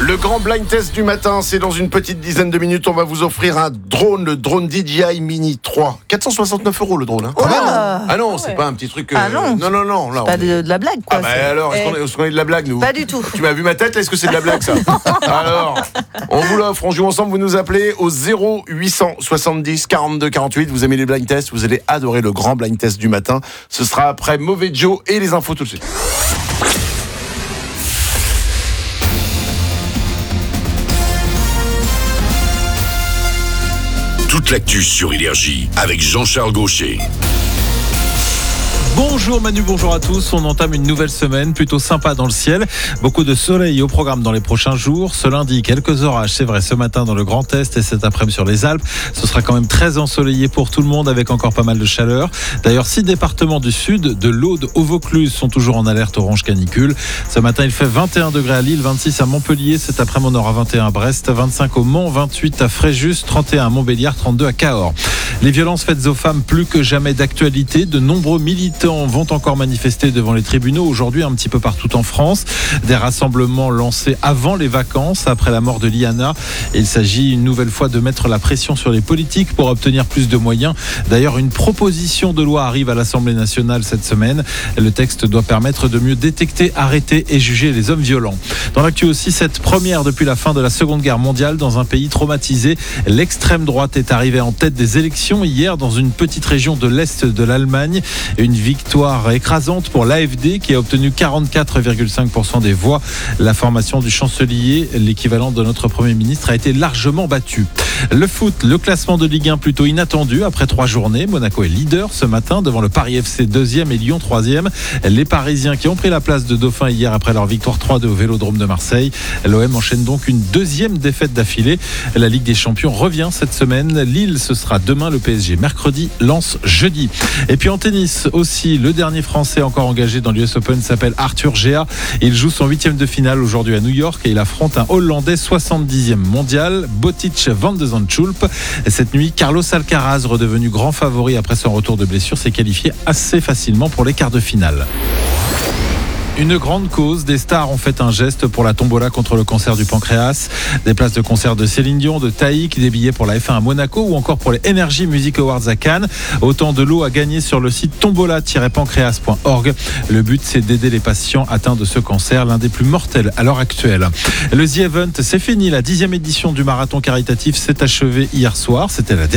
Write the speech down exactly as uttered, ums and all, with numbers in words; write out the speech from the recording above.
Le grand blind test du matin, c'est dans une petite dizaine de minutes. On va vous offrir un drone, le drone D J I Mini trois. quatre cent soixante-neuf euros le drone. Hein. Oh ah, là non. là. ah non, Ah c'est ouais. pas un petit truc. Euh... Ah non. non, non, non. Là, Pas on... de, de la blague, quoi. Ah bah alors, est-ce qu'on est, est-ce qu'on est de la blague, nous? Pas du tout. Tu m'as vu ma tête, là, est-ce que c'est de la blague, ça? Alors, on vous l'offre, on joue ensemble, vous nous appelez au zéro huit cent soixante-dix quarante-deux quarante-huit. Vous aimez les blind tests, vous allez adorer le grand blind test du matin. Ce sera après Mauvais Joe et les infos tout de suite. Toute l'actu sur Énergie avec Jean-Charles Gaucher. Bonjour Manu, bonjour à tous. On entame une nouvelle semaine plutôt sympa dans le ciel. Beaucoup de soleil au programme dans les prochains jours. Ce lundi, quelques orages, c'est vrai, ce matin dans le Grand Est et cet après-midi sur les Alpes. Ce sera quand même très ensoleillé pour tout le monde avec encore pas mal de chaleur. D'ailleurs, six départements du sud, de l'Aude au Vaucluse, sont toujours en alerte orange canicule. Ce matin, il fait vingt et un degrés à Lille, vingt-six à Montpellier. Cet après-midi, on aura vingt et un à Brest, vingt-cinq au Mans, vingt-huit à Fréjus, trente et un à Montbéliard, trente-deux à Cahors. Les violences faites aux femmes plus que jamais d'actualité. De nombreux militants vont encore manifester devant les tribunaux aujourd'hui un petit peu partout en France. Des rassemblements lancés avant les vacances, après la mort de Liana. Il s'agit une nouvelle fois de mettre la pression sur les politiques pour obtenir plus de moyens. D'ailleurs, une proposition de loi arrive à l'Assemblée nationale cette semaine. Le texte doit permettre de mieux détecter, arrêter et juger les hommes violents. Dans l'actu aussi, cette première depuis la fin de la Seconde Guerre mondiale dans un pays traumatisé. L'extrême droite est arrivée en tête des élections hier dans une petite région de l'Est de l'Allemagne. Une victoire écrasante pour l'A F D qui a obtenu quarante-quatre virgule cinq pour cent des voix. La formation du chancelier, l'équivalent de notre Premier ministre, a été largement battue. Le foot, le classement de Ligue un plutôt inattendu après trois journées. Monaco est leader ce matin devant le Paris F C deuxième et Lyon troisième. Les Parisiens qui ont pris la place de Dauphin hier après leur victoire trois deux au Vélodrome de Marseille. L'O M enchaîne donc une deuxième défaite d'affilée. La Ligue des Champions revient cette semaine. Lille, ce sera demain, le P S G mercredi, Lens jeudi. Et puis en tennis aussi, le dernier Français encore engagé dans l'U S Open s'appelle Arthur Géa. Il joue son huitième de finale aujourd'hui à New York et il affronte un Hollandais soixante-dixième mondial, Botic van de Zandschulp. Cette nuit, Carlos Alcaraz, redevenu grand favori après son retour de blessure, s'est qualifié assez facilement pour les quarts de finale. Une grande cause, des stars ont fait un geste pour la tombola contre le cancer du pancréas. Des places de concert de Céline Dion, de Taïk, des billets pour la F un à Monaco ou encore pour les Energy Music Awards à Cannes. Autant de lots à gagner sur le site tombola tiret pancréas point org. Le but, c'est d'aider les patients atteints de ce cancer, l'un des plus mortels à l'heure actuelle. Le The Event, c'est fini. La dixième édition du marathon caritatif s'est achevée hier soir. C'était la